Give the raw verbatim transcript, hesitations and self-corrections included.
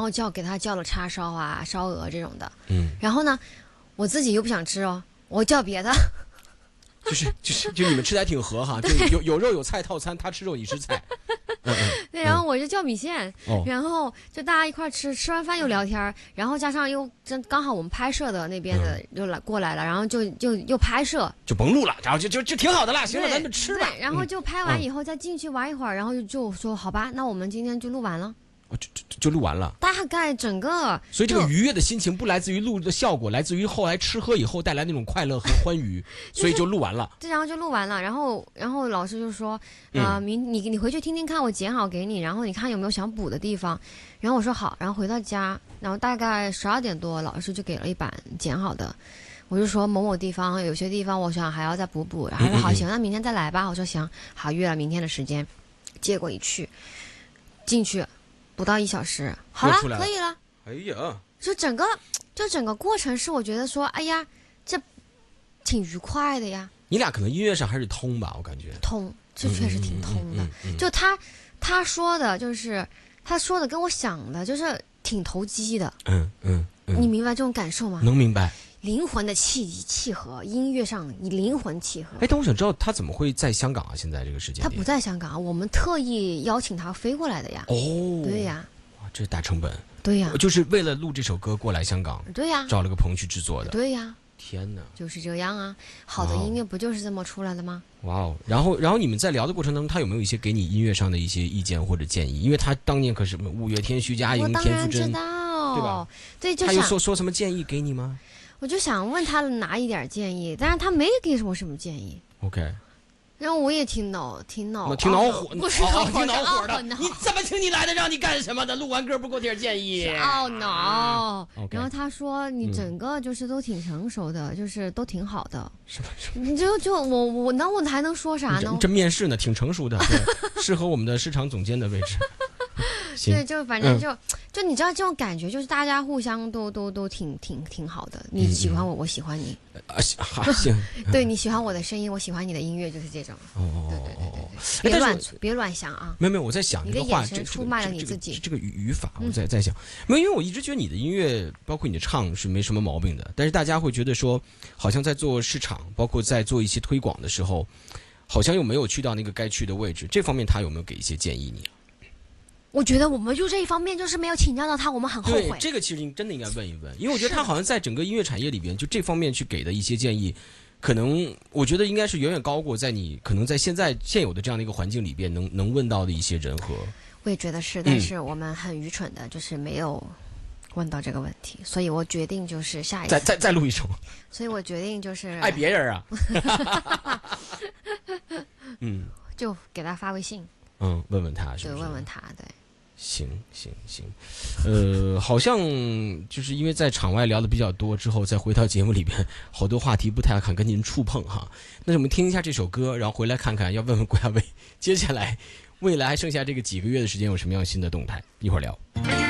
后叫给他叫了叉烧啊、烧鹅这种的。 嗯， 然后呢，我自己又不想吃哦，我叫别的。 就是就是就你们吃的还挺合哈，就有有肉有菜套餐，他吃肉你吃菜。嗯嗯、 对，然后我就叫米线， 哦、 然后就大家一块吃，吃完饭又聊天，然后加上又真刚好我们拍摄的那边的又来、嗯、过来了，然后就就又拍摄， 就甭录了，然后就就就挺好的啦，行了，咱们吃吧。 对，然后就拍完以后、嗯、再进去玩一会儿，然后就就说好吧，那我们今天就录完了。 就就就录完了， 大概整个， 所以这个愉悦的心情不来自于录的效果，来自于后来吃喝以后带来那种快乐和欢愉，所以就录完了。 对，然后就录完了，然后然后老师就说，啊、呃，明、嗯、你你回去听听看，我剪好给你，然后你看有没有想补的地方。然后我说好，然后回到家，然后大概十二点多，老师就给了一版剪好的，我就说某某地方有些地方我想还要再补补，然后说好行，那明天再来吧。我说行，好，约了明天的时间，结果一去进去。不到一小时，好了，可以了。 哎呀， 就整个，就整个过程是我觉得说，哎呀，这挺愉快的呀。 你俩可能音乐上还是通吧，我感觉。 通，这确实挺通的。嗯嗯嗯嗯、就他他说的，就是他说的跟我想的，就是挺投机的。 嗯嗯嗯。 你明白这种感受吗？ 能明白。 灵魂的契契合，音乐上以灵魂契合。 哎，但我想知道他怎么会在香港啊？现在这个时间他不在香港，我们特意邀请他飞过来的呀。 哦， 对呀， 哇，这大成本。 对呀， 就是为了录这首歌过来香港。 对呀， 找了个棚去制作的。 对呀， 天哪， 就是这样啊！好的音乐不就是这么出来的吗？ 哇哦，然后然后你们在聊的过程当中，他有没有一些给你音乐上的一些意见或者建议？因为他当年可是五月天、徐佳莹、田馥甄， 对吧？ 对，就他有说说什么建议给你吗？ 我就想问他拿一点建议，但是他没给什么什么建议。 OK， 然后我也挺恼，挺恼， 挺恼火， 不是哦，挺恼火的。 你怎么请你来的？让你干什么的？录完歌不给我点建议？ 懊恼。 Okay, 然后他说你整个就是都挺成熟的，嗯、就是都挺好的。什么什么？你就就我我那我还能说啥呢？ 这面试呢，挺成熟的，对，适合我们的市场总监的位置。 对，就反正就、嗯、就你知道这种感觉，就是大家互相都都都挺挺挺好的。你喜欢我，嗯、我喜欢你。 啊，行。 对，你喜欢我的声音，我喜欢你的音乐，就是这种。 哦对对对对，别乱别乱想啊！ 没有没有，我在想你的眼神出卖了你自己。 这个语语法，我在在想，没有，因为我一直觉得你的音乐，包括你的唱是没什么毛病的，但是大家会觉得说，好像在做市场，包括在做一些推广的时候，好像又没有去到那个该去的位置。这方面他有没有给一些建议你？ 我觉得我们就这一方面就是没有请教到他，我们很后悔。 对，这个其实你真的应该问一问，因为我觉得他好像在整个音乐产业里边，就这方面去给的一些建议，可能我觉得应该是远远高过在你可能在现在现有的这样的一个环境里边能能问到的一些人和。 我也觉得是，但是我们很愚蠢的，就是没有问到这个问题，所以我决定就是下一次再再再录一首。 所以我决定就是爱别人啊。嗯， 就给他发微信。 嗯，问问他是不是？ 对，问问他，对。 行行行，呃，好像就是因为在场外聊的比较多之后，再回到节目里边，好多话题不太敢跟您触碰哈。那我们听一下这首歌，然后回来看看，要问问郭亚伟，接下来未来还剩下这个几个月的时间有什么样新的动态？一会儿聊。